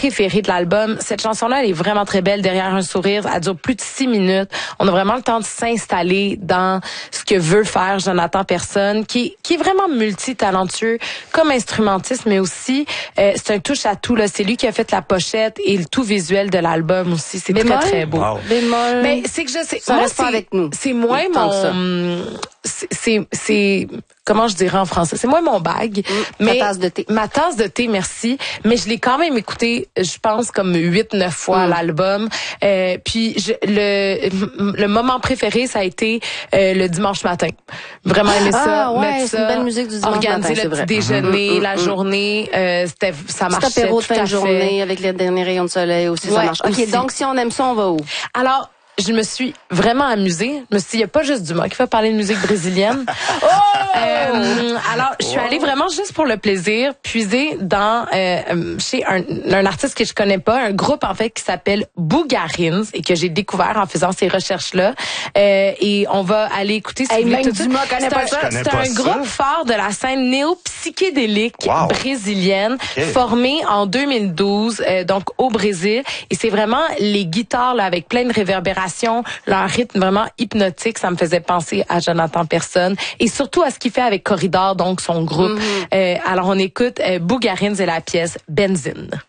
préférée de l'album. Cette chanson-là, elle est vraiment très belle, Derrière un sourire. Elle dure plus de 6 minutes. On a vraiment le temps de s'installer dans ce que veut faire Jonathan Personne, qui est vraiment multitalentueux comme instrumentiste, mais aussi c'est un touche à tout. Là, c'est lui qui a fait la pochette et le tout visuel de l'album aussi. C'est très très beau. Wow. Bémol. Mais c'est que je sais, Ça moi reste pas avec nous. c'est moins mon, c'est comment je dirais en français, c'est moins mon bag. Mais ta tasse de thé. Ma tasse de thé, merci. Mais je l'ai quand même écouté, je pense comme 8-9 fois l'album. Puis le moment préféré, ça a été le dimanche matin. Vraiment aimé ça, ouais, mettre c'est ça, une belle musique du dimanche organiser matin, le c'est petit vrai. déjeuner, la journée, ça marchait Petit apéro de tout fin à de fait. journée avec les derniers rayons de soleil aussi, ça Ouais, marche. OK, aussi. donc si on aime ça, on va où? Alors, je me suis vraiment amusée. Je me suis dit, il n'y a pas juste du moi qui fait parler de musique brésilienne. Alors, je suis allée vraiment juste pour le plaisir, puiser dans chez un artiste que je connais pas, un groupe en fait qui s'appelle Bougarins et que j'ai découvert en faisant ces recherches-là. Et on va aller écouter si vous voulez tout de suite. C'est un groupe phare de la scène néo-psychédélique brésilienne, formé en 2012, donc au Brésil. Et c'est vraiment les guitares là avec plein de réverbérations, leur rythme vraiment hypnotique, ça me faisait penser à Jonathan Personne et surtout à ce qu'il fait avec Corridor, donc son groupe. Alors on écoute Bougarins et la pièce Benzine.